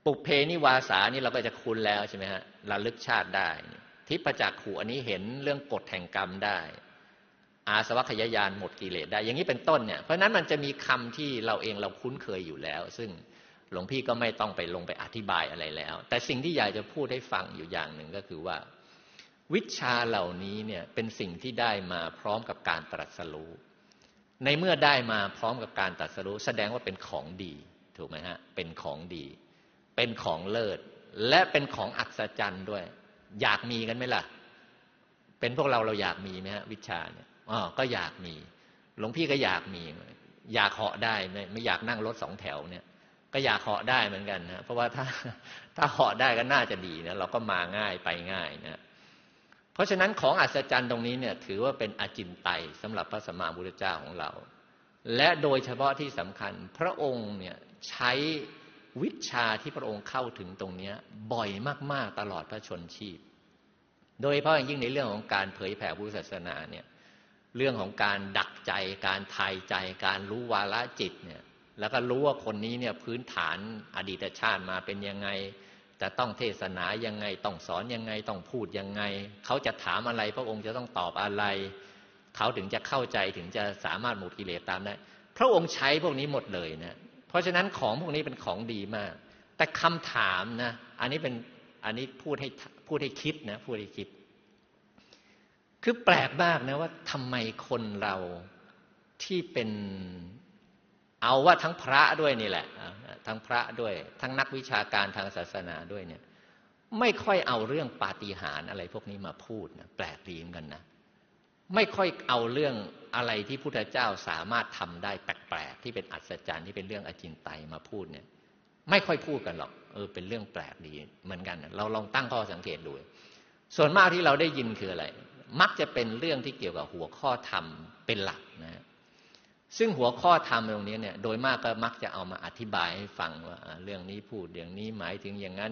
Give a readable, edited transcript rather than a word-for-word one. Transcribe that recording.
ปุเพนิวาสานี่เราก็จะคุ้นแล้วใช่ไหมฮะระลึกชาติได้ทิพจักขุอันนี้เห็นเรื่องกฎแห่งกรรมได้อาสวัคยายานหมดกิเลสได้อย่างนี้เป็นต้นเนี่ยเพราะนั้นมันจะมีคำที่เราเองเราคุ้นเคยอยู่แล้วซึ่งหลวงพี่ก็ไม่ต้องไปลงไปอธิบายอะไรแล้วแต่สิ่งที่อยากจะพูดให้ฟังอยู่อย่างหนึ่งก็คือว่าวิชาเหล่านี้เนี่ยเป็นสิ่งที่ได้มาพร้อมกับการตรัสรู้ในเมื่อได้มาพร้อมกับการตรัสรู้แสดงว่าเป็นของดีถูกไหมฮะเป็นของดีเป็นของเลิศและเป็นของอัศจรรย์ด้วยอยากมีกันไหมล่ะเป็นพวกเราอยากมีไหมฮะวิชาเนี่ยก็อยากมีหลวงพี่ก็อยากมีอยากเหาะได้ไม่อยากนั่งรถสองแถวเนี่ยก็อยากเหาะได้เหมือนกันนะเพราะว่าถ้าเหาะได้ก็น่าจะดีนะเราก็มาง่ายไปง่ายนะเพราะฉะนั้นของอัศจรรย์ตรงนี้เนี่ยถือว่าเป็นอจินไตยสำหรับพระสัมมาสัมพุทธเจ้าของเราและโดยเฉพาะที่สำคัญพระองค์เนี่ยใช้วิชาที่พระองค์เข้าถึงตรงนี้บ่อยมากๆตลอดพระชนชีพโดยเฉพาะอย่างยิ่งในเรื่องของการเผยแผ่พุทธศาสนาเนี่ยเรื่องของการดักใจการทายใจการรู้วาระจิตเนี่ยแล้วก็รู้ว่าคนนี้เนี่ยพื้นฐานอดีตชาติมาเป็นยังไงจะต้องเทศนายังไงต้องสอนยังไงต้องพูดยังไงเขาจะถามอะไรพระองค์จะต้องตอบอะไรเขาถึงจะเข้าใจถึงจะสามารถหมดกิเลสตามได้พระองค์ใช้พวกนี้หมดเลยนะเพราะฉะนั้นของพวกนี้เป็นของดีมากแต่คำถามนะอันนี้พูดให้คิดนะพูดให้คิดคือแปลกมากนะว่าทำไมคนเราที่เป็นเอาว่าทั้งพระด้วยนี่แหละทั้งพระด้วยทั้งนักวิชาการทางศาสนาด้วยเนี่ยไม่ค่อยเอาเรื่องปาฏิหาริย์อะไรพวกนี้มาพูดนะแปลกดีเหมือนกันนะไม่ค่อยเอาเรื่องอะไรที่พุทธเจ้าสามารถทำได้แปลกๆที่เป็นอัศจรรย์ที่เป็นเรื่องอจินไตยมาพูดเนี่ยไม่ค่อยพูดกันหรอกเป็นเรื่องแปลกดีเหมือนกันนะเราลองตั้งข้อสังเกตดูส่วนมากที่เราได้ยินคืออะไรมักจะเป็นเรื่องที่เกี่ยวกับหัวข้อธรรมเป็นหลักนะซึ่งหัวข้อธรรมตรงนี้เนี่ยโดยมากก็มักจะเอามาอธิบายให้ฟังว่าเรื่องนี้พูดอย่างนี้หมายถึงอย่างนั้น